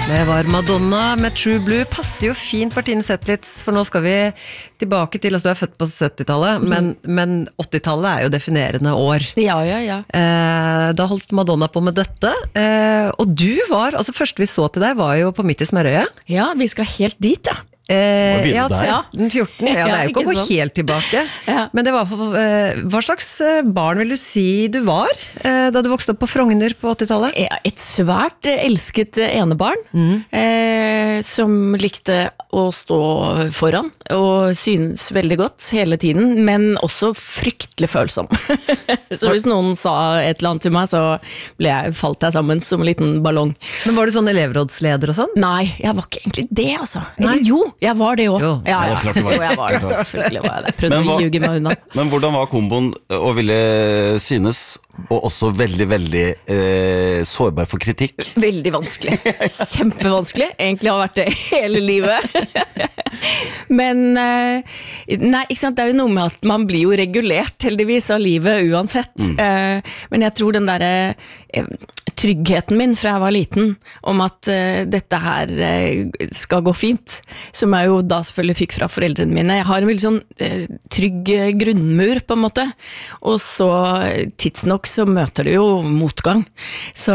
Det var Madonna med True Blue. Passer jo fint Martine Zetlitz, for nå skal vi tilbake til, altså du er født på 70-tallet, men 80-tallet jo definerende år. Ja. Da holdt Madonna på med dette, og du var, altså første vi så til deg var jo på Midt i Smørøyet. Ja, vi skal helt dit, ja. Ja, 13-14, ja, det jo ikke å gå helt tilbake. Men det var for, hva slags barn vil du si du var da du vokste opp på Frogner på 80-tallet? Et svært elsket enebarn, som likte å stå foran, og synes veldig godt hele tiden, men også fryktelig følsom. Så hvis noen sa et eller annet til meg, så falt jeg sammen som en liten ballong. Men var du sånn elevrådsleder og sånn? Nei, jeg var ikke egentlig det, altså. Eller jo, jeg var det også. Ja, klart du var. Jo, jeg var det, selvfølgelig var jeg det. Prøvde å ljuge meg unna. Men hvordan var komboen å ville synes, og også veldig, veldig sårbar for kritikk? Veldig vanskelig. Kjempevanskelig. Egentlig har vært det hele livet. Men nei, ikke sant, det jo noe med at man blir jo regulert heldigvis av livet uansett. Men jeg tror den der tryggheten min fra jeg var liten om at dette her skal gå fint, som jeg jo da selvfølgelig fikk fra foreldrene mine. Jeg har en veldig sånn trygg grunnmur på en måte, og så tidsnok så møter du jo motgang. Så,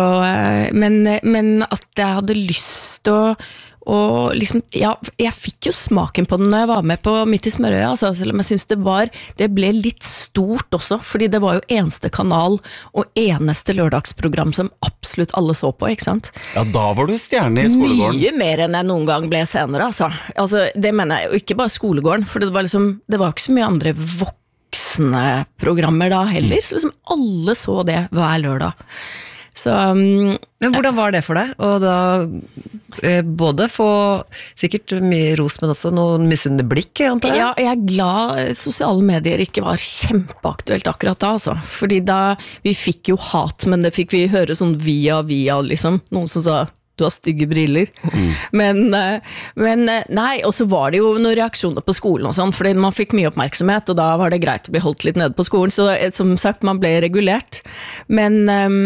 men at jeg hadde lyst til og liksom, ja, jeg fikk jo smaken på den når jeg var med på Midt i Smørøyet, altså, selv om jeg synes det ble litt stort også, fordi det var jo eneste kanal og eneste lørdagsprogram som absolutt alle så på, ikke sant? Ja, da var du stjerne i skolegården. Mye mer enn jeg noen gang ble senere, altså det mener jeg jo ikke bare skolegården, for det var liksom, det var ikke så mye andre voksne programmer da heller, så liksom alle så det hver lørdag. Så, men hvordan var det for deg? Og da både få sikkert mye ros, men også noen misunnende blikk, antar jeg? Ja, jeg glad sosiale medier ikke var kjempeaktuelt akkurat da, altså. Fordi da, vi fikk jo hat, men det fikk vi høre sånn via, liksom. Noen som sa, du har stygge briller. Men nei, og så var det jo noen reaksjoner på skolen og sånn, fordi man fikk mye oppmerksomhet, og da var det greit å bli holdt litt nede på skolen, så som sagt, man ble regulert. Men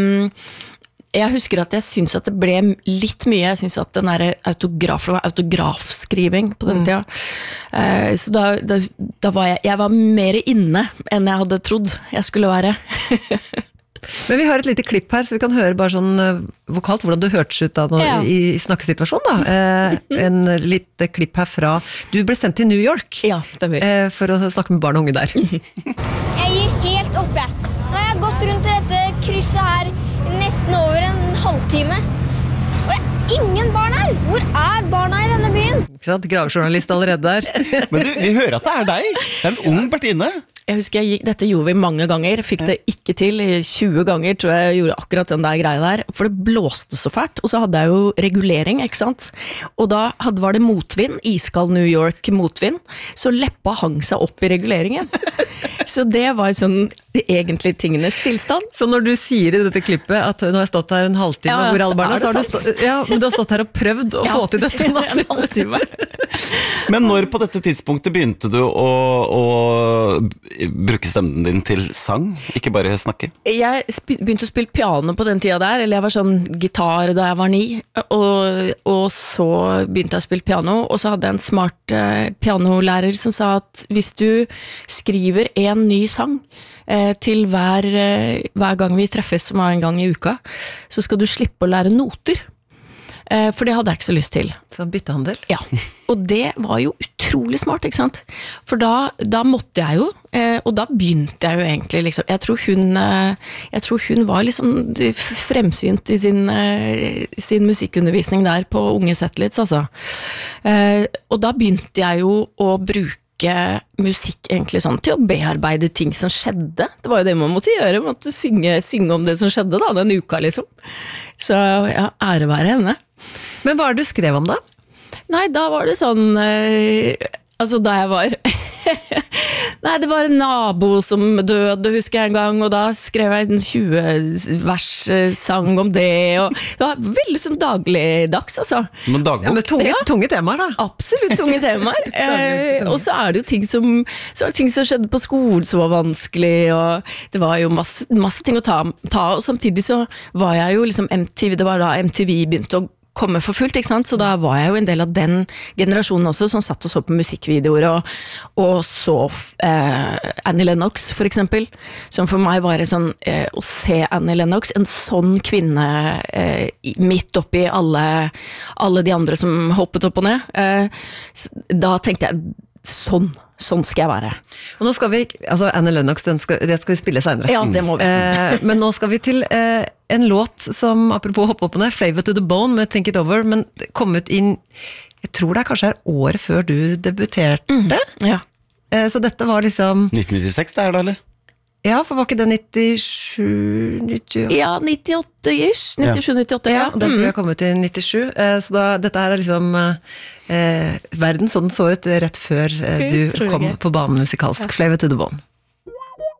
jeg husker at jeg synes at det ble litt mye, jeg synes at den der autografskriving på den tida, så da var jeg var mer inne enn jeg hadde trodd jeg skulle være. Men vi har et lite klipp her, så vi kan høre bare sånn vokalt hvordan du hørtes ut da i snakkesituasjonen da. En lite klipp her fra, du ble sendt til New York for å snakke med barn og unge der. Jeg gir helt opp jeg. Nå har jeg gått rundt dette krysset her nesten over en halvtime. Og ingen barn her. Hvor barna i denne byen? Ikke sant, gravejournalist allerede der. Men du, vi hører at det deg. Det en ung Bertine. Jeg husker dette gjorde vi mange ganger, fikk det ikke til, 20 ganger tror jeg gjorde akkurat den der greia der, for det blåste så fælt, og så hadde jeg jo regulering, ikke sant? Og da var det motvind, iskald New York motvind, så leppa hang seg opp i reguleringen. Så det var sånn egentlig tingenes tilstand. Så når du sier i dette klippet at nå har jeg stått her en halvtime hvor alle barna, så har men du har stått her og prøvd å få til dette en halvtime. Men når på dette tidspunktet begynte du å bruke stemmen din til sang, ikke bare snakke? Jeg begynte å spille piano på den tida der, eller jeg var sånn gitar da jeg var 9, og så begynte jeg å spille piano, og så hadde jeg en smart pianolærer som sa at hvis du skriver en ny sang til hver gang vi treffes, som en gang i uka, så skal du slippe å lære noter. For det hadde jeg ikke så lyst til. Så byttehandel? Ja, og det var jo utrolig smart, ikke sant? For da måtte jeg jo, og da begynte jeg jo egentlig liksom, jeg tror hun var liksom fremsynt i sin musikkundervisning der på Unge Zetlitz, altså. Og da begynte jeg jo å bruke musikk egentlig sånn til å bearbeide ting som skjedde. Det var jo det man måtte gjøre, man måtte synge om det som skjedde da, den uka liksom. Så ja, ære være henne. Men hva du skrev om da? Nei, da var det sånn, altså da jeg var, nei, det var en nabo som døde, husker jeg en gang, og da skrev jeg en 20-vers sang om det, og det var veldig sånn dagligdags, altså. Men dagbok? Ja, men tunge temaer da? Absolutt tunge temaer. Og så det jo ting som skjedde på skolen som var vanskelig, og det var jo masse ting å ta, og samtidig så var jeg jo liksom MTV, det var da MTV begynte å komme for fullt, ikke sant? Så da var jeg jo en del av den generasjonen også, som satt og så på musikkvideoer, og så Annie Lennox, for eksempel, som for meg var sånn, å se Annie Lennox, en sånn kvinne midt oppi alle de andre som hoppet opp og ned, da tenkte jeg, sånn skal jeg være. Og nå skal vi, altså Annie Lennox, det skal vi spille senere. Ja, det må vi. Men nå skal vi til en låt som, apropos hoppe opp og ned, Flavor to the Bone med Think It Over, men kom ut inn, jeg tror det kanskje året før du debuterte. Ja. Så dette var liksom 1996 det da, eller? Ja, for var ikke det 97, 98? Ja, 98-ish, 97-98. Ja, og den tror jeg kom ut i 97, så dette her liksom verden sånn så ut rett før du kom på banen musikalsk, Flavor to the Bone.